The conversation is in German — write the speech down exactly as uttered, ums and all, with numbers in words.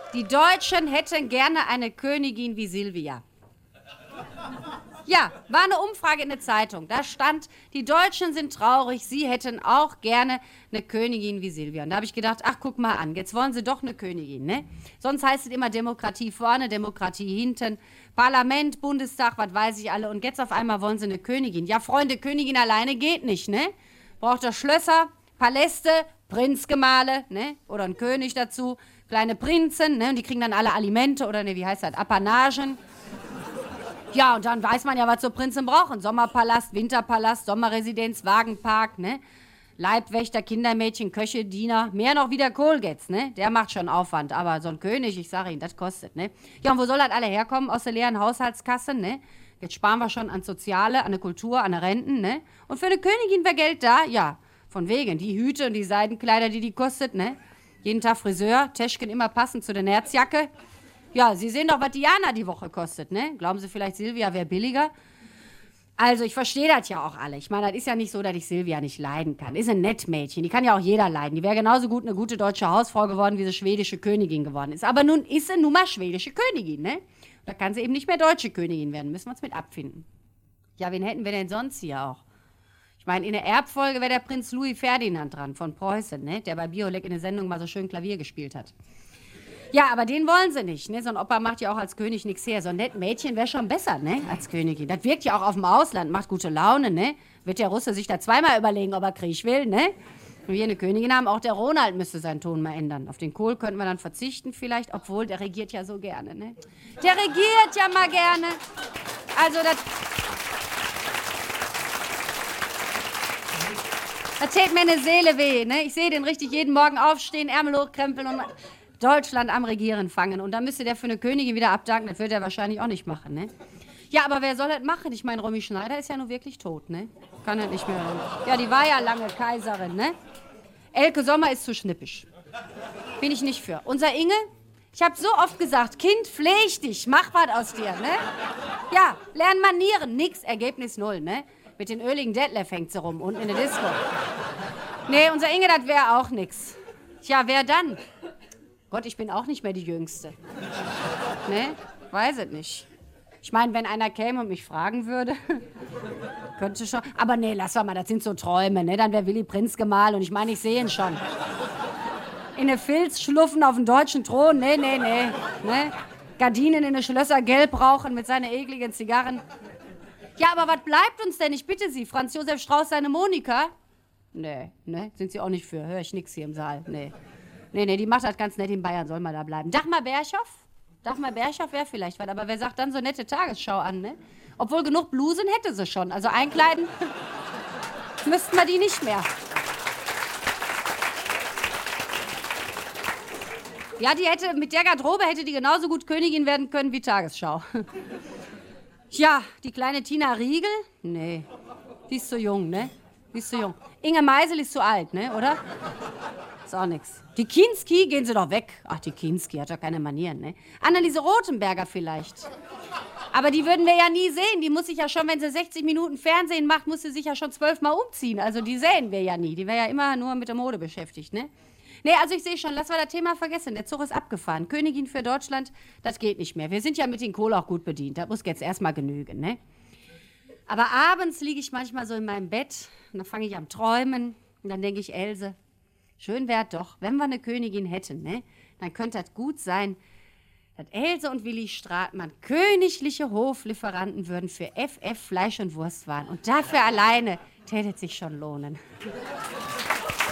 Die Deutschen hätten gerne eine Königin wie Silvia. Ja, war eine Umfrage in der Zeitung. Da stand, die Deutschen sind traurig, sie hätten auch gerne eine Königin wie Silvia. Und da habe ich gedacht, ach, guck mal an, jetzt wollen sie doch eine Königin, ne? Sonst heißt es immer Demokratie vorne, Demokratie hinten, Parlament, Bundestag, was weiß ich alle. Und jetzt auf einmal wollen sie eine Königin. Ja, Freunde, Königin alleine geht nicht, ne? Braucht ihr Schlösser, Paläste, Prinzgemahle, ne? Oder ein König dazu, kleine Prinzen, ne? Und die kriegen dann alle Alimente oder ne, wie heißt das, Apanagen. Ja, und dann weiß man ja, was so Prinzen brauchen. Sommerpalast, Winterpalast, Sommerresidenz, Wagenpark, ne? Leibwächter, Kindermädchen, Köche, Diener. Mehr noch wie der Kohlgetz, ne? Der macht schon Aufwand. Aber so ein König, ich sage Ihnen, das kostet, ne? Ja, und wo soll das alle herkommen? Aus der leeren Haushaltskasse, ne? Jetzt sparen wir schon an Soziale, an der Kultur, an der Renten, ne? Und für eine Königin wäre Geld da? Ja, von wegen. Die Hüte und die Seidenkleider, die die kostet, ne? Jeden Tag Friseur, Täschchen immer passend zu der Nerzjacke. Ja, Sie sehen doch, was Diana die Woche kostet, ne? Glauben Sie vielleicht, Silvia wäre billiger? Also, ich verstehe das ja auch alle. Ich meine, das ist ja nicht so, dass ich Silvia nicht leiden kann. Ist ein Nettmädchen, die kann ja auch jeder leiden. Die wäre genauso gut eine gute deutsche Hausfrau geworden, wie sie schwedische Königin geworden ist. Aber nun ist sie nun mal schwedische Königin, ne? Da kann sie eben nicht mehr deutsche Königin werden. Müssen wir uns mit abfinden. Ja, wen hätten wir denn sonst hier auch? Ich meine, in der Erbfolge wäre der Prinz Louis Ferdinand dran, von Preußen, ne? Der bei Biolek in der Sendung mal so schön Klavier gespielt hat. Ja, aber den wollen sie nicht, ne? So ein Opa macht ja auch als König nichts her. So ein nettes Mädchen wäre schon besser, ne? Als Königin. Das wirkt ja auch auf dem Ausland, macht gute Laune, ne? Wird der Russe sich da zweimal überlegen, ob er Krieg will, ne? Wenn wir eine Königin haben, auch der Ronald müsste seinen Ton mal ändern. Auf den Kohl könnten wir dann verzichten vielleicht, obwohl der regiert ja so gerne, ne? Der regiert ja mal gerne. Also das... Das täte mir eine Seele weh, ne? Ich sehe den richtig jeden Morgen aufstehen, Ärmel hochkrempeln und Deutschland am Regieren fangen. Und dann müsste der für eine Königin wieder abdanken. Das wird er wahrscheinlich auch nicht machen, ne? Ja, aber wer soll das machen? Ich meine, Romy Schneider ist ja nun wirklich tot, ne? Kann das nicht mehr. Ja, die war ja lange Kaiserin, ne? Elke Sommer ist zu schnippisch. Bin ich nicht für. Unser Inge? Ich habe so oft gesagt, Kind, pfleg dich, mach was aus dir, ne? Ja, lern Manieren, nix, Ergebnis null, ne? Mit den öligen Detlef hängt sie rum, unten in der Disco. Nee, unser Inge, das wäre auch nix. Tja, wer dann? Gott, ich bin auch nicht mehr die Jüngste. Ne? Weiß es nicht. Ich meine, wenn einer käme und mich fragen würde, könnte schon. Aber nee, lass doch mal, das sind so Träume, ne? Dann wäre Willy Prinzgemahl und ich meine, ich sehe ihn schon. In eine Filzschluffen auf dem deutschen Thron, nee, nee, nee. Ne? Gardinen in eine Schlösser gelb rauchen mit seinen ekligen Zigarren. Ja, aber was bleibt uns denn? Ich bitte Sie, Franz Josef Strauß, seine Monika? Nee, ne? Sind Sie auch nicht für. Hör ich nix hier im Saal, nee. Nee, nee, die macht das ganz nett in Bayern, soll mal da bleiben. Dagmar Berghoff? Dagmar Berghoff wäre vielleicht was, aber wer sagt dann so nette Tagesschau an, ne? Obwohl genug Blusen hätte sie schon. Also einkleiden müssten wir die nicht mehr. Ja, die hätte, mit der Garderobe hätte die genauso gut Königin werden können wie Tagesschau. Ja, die kleine Tina Riegel? Nee, die ist zu jung, ne? Die ist zu jung. Inge Meisel ist zu alt, ne, oder? Ist auch nix. Die Kinski, gehen Sie doch weg. Ach, die Kinski hat doch keine Manieren, ne? Anneliese Rothenberger vielleicht. Aber die würden wir ja nie sehen. Die muss sich ja schon, wenn sie sechzig Minuten Fernsehen macht, muss sie sich ja schon zwölfmal umziehen. Also die sehen wir ja nie. Die wäre ja immer nur mit der Mode beschäftigt, ne? Nee, also ich sehe schon, lass mal das Thema vergessen. Der Zug ist abgefahren. Königin für Deutschland, das geht nicht mehr. Wir sind ja mit den Kohl auch gut bedient. Das muss jetzt erstmal genügen, ne? Aber abends liege ich manchmal so in meinem Bett und dann fange ich am Träumen und dann denke ich, Else, schön wäre doch, wenn wir eine Königin hätten, ne? Dann könnte das gut sein, dass Else und Willi Stratmann königliche Hoflieferanten würden für F F Fleisch und Wurstwaren. Und dafür alleine täte es sich schon lohnen.